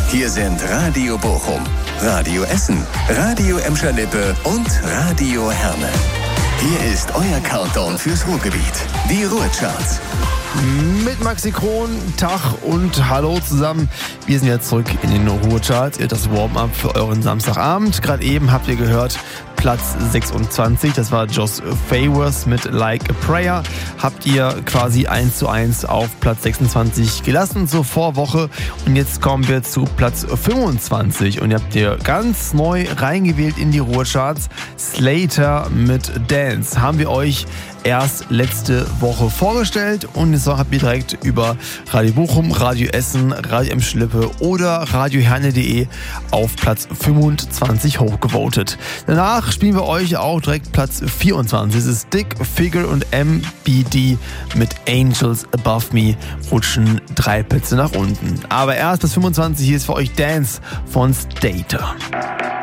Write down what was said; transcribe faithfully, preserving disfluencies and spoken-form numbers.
Hier sind Radio Bochum, Radio Essen, Radio Emscher-Lippe und Radio Herne. Hier ist euer Countdown fürs Ruhrgebiet, die Ruhrcharts. Mit Maxi Kron, Tag und Hallo zusammen. Wir sind jetzt zurück in den Ruhrcharts. Das Warm-up für euren Samstagabend. Gerade eben habt ihr gehört, Platz sechsundzwanzig, das war Joss Favors mit Like a Prayer. Habt ihr quasi eins zu eins auf Platz sechsundzwanzig gelassen zur Vorwoche. Und jetzt kommen wir zu Platz fünfundzwanzig. Und ihr habt ihr ganz neu reingewählt in die Ruhrcharts. Slater mit Dance. Haben wir euch erst letzte Woche vorgestellt. Und jetzt habt ihr direkt über Radio Bochum, Radio Essen, Radio Emscher-Lippe oder Radio Herne punkt de auf Platz fünfundzwanzig hochgevotet. Danach spielen wir euch auch direkt Platz vierundzwanzig. Es ist Dick, Figure und M B D mit Angels Above Me, rutschen drei Plätze nach unten. Aber erst bis fünfundzwanzig, hier ist für euch Dance von Slater.